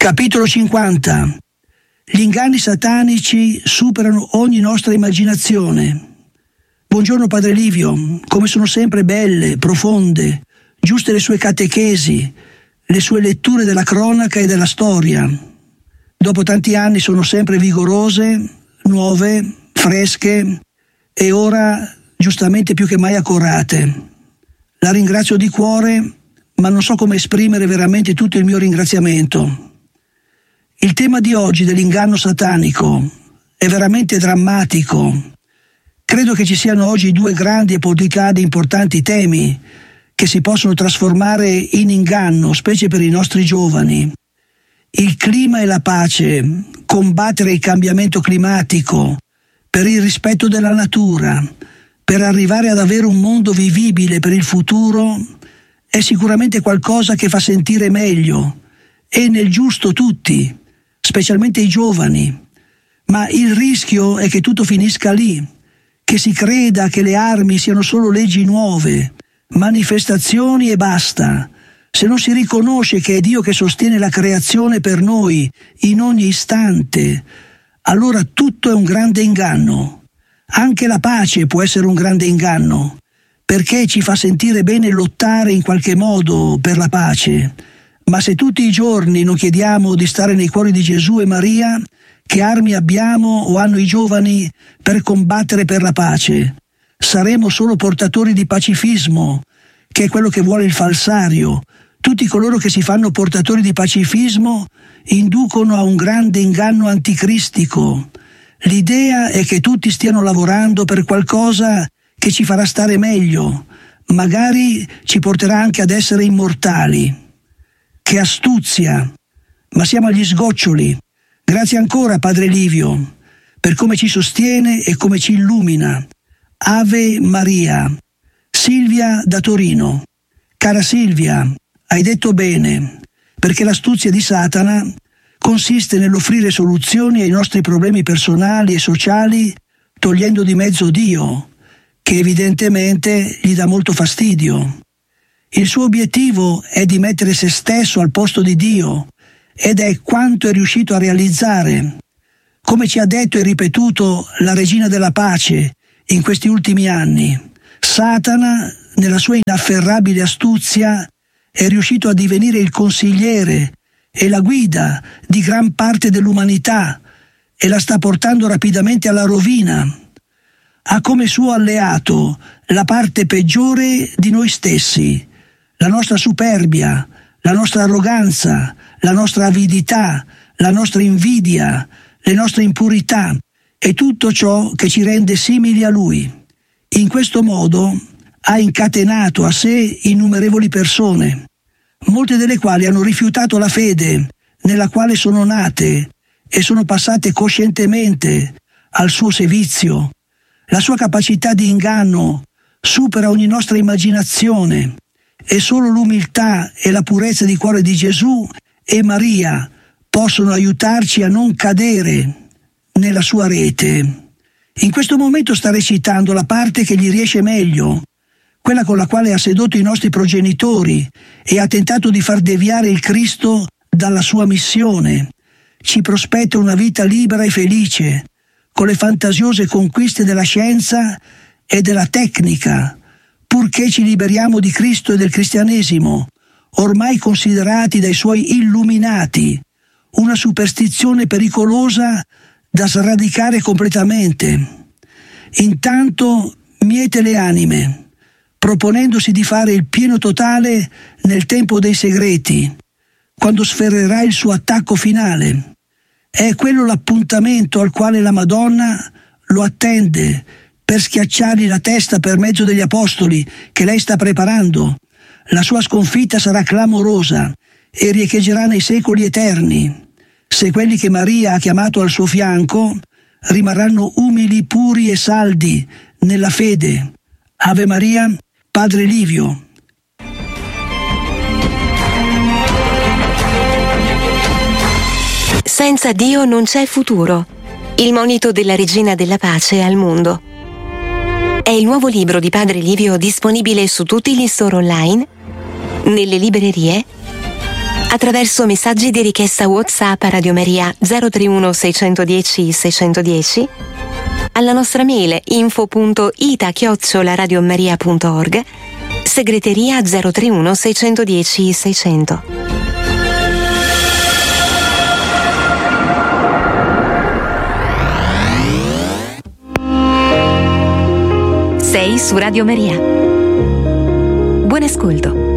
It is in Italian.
Capitolo 50. Gli inganni satanici superano ogni nostra immaginazione. Buongiorno Padre Livio, come sono sempre belle, profonde, giuste le sue catechesi, le sue letture della cronaca e della storia. Dopo tanti anni sono sempre vigorose, nuove, fresche e ora giustamente più che mai accorate. La ringrazio di cuore, ma non so come esprimere veramente tutto il mio ringraziamento. Il tema di oggi dell'inganno satanico è veramente drammatico. Credo che ci siano oggi due grandi e politicamente importanti temi che si possono trasformare in inganno, specie per i nostri giovani. Il clima e la pace, combattere il cambiamento climatico, per il rispetto della natura, per arrivare ad avere un mondo vivibile per il futuro, è sicuramente qualcosa che fa sentire meglio e nel giusto tutti, specialmente i giovani. Ma il rischio è che tutto finisca lì, che si creda che le armi siano solo leggi nuove, manifestazioni e basta. Se non si riconosce che è Dio che sostiene la creazione per noi in ogni istante, allora tutto è un grande inganno. Anche la pace può essere un grande inganno, perché ci fa sentire bene lottare in qualche modo per la pace. Ma se tutti i giorni non chiediamo di stare nei cuori di Gesù e Maria, che armi abbiamo o hanno i giovani per combattere per la pace? Saremo solo portatori di pacifismo, che è quello che vuole il falsario. Tutti coloro che si fanno portatori di pacifismo inducono a un grande inganno anticristico. L'idea è che tutti stiano lavorando per qualcosa che ci farà stare meglio, magari ci porterà anche ad essere immortali. Che astuzia! Ma siamo agli sgoccioli. Grazie ancora, Padre Livio, per come ci sostiene e come ci illumina. Ave Maria. Silvia da Torino. Cara Silvia, hai detto bene, perché l'astuzia di Satana consiste nell'offrire soluzioni ai nostri problemi personali e sociali togliendo di mezzo Dio, che evidentemente gli dà molto fastidio. Il suo obiettivo è di mettere se stesso al posto di Dio ed è quanto è riuscito a realizzare. Come ci ha detto e ripetuto la Regina della Pace in questi ultimi anni, Satana, nella sua inafferrabile astuzia, è riuscito a divenire il consigliere e la guida di gran parte dell'umanità e la sta portando rapidamente alla rovina. Ha come suo alleato la parte peggiore di noi stessi, la nostra superbia, la nostra arroganza, la nostra avidità, la nostra invidia, le nostre impurità e tutto ciò che ci rende simili a lui. In questo modo ha incatenato a sé innumerevoli persone, molte delle quali hanno rifiutato la fede nella quale sono nate e sono passate coscientemente al suo servizio. La sua capacità di inganno supera ogni nostra immaginazione e solo l'umiltà e la purezza di cuore di Gesù e Maria possono aiutarci a non cadere nella sua rete. In questo momento sta recitando la parte che gli riesce meglio, quella con la quale ha sedotto i nostri progenitori e ha tentato di far deviare il Cristo dalla sua missione. Ci prospetta una vita libera e felice, con le fantasiose conquiste della scienza e della tecnica, purché ci liberiamo di Cristo e del cristianesimo, ormai considerati dai suoi illuminati una superstizione pericolosa da sradicare completamente. Intanto miete le anime, proponendosi di fare il pieno totale nel tempo dei segreti, quando sferrerà il suo attacco finale. È quello l'appuntamento al quale la Madonna lo attende per schiacciargli la testa per mezzo degli apostoli che lei sta preparando. La sua sconfitta sarà clamorosa e riecheggerà nei secoli eterni, se quelli che Maria ha chiamato al suo fianco rimarranno umili, puri e saldi nella fede. Ave Maria, Padre Livio. Senza Dio non c'è futuro. Il monito della Regina della Pace al mondo. È il nuovo libro di Padre Livio disponibile su tutti gli store online, nelle librerie, attraverso messaggi di richiesta WhatsApp a Radio Maria 031 610 610, alla nostra mail info.ita@radiomaria.org, segreteria 031 610 600. Sei su Radio Maria. Buon ascolto.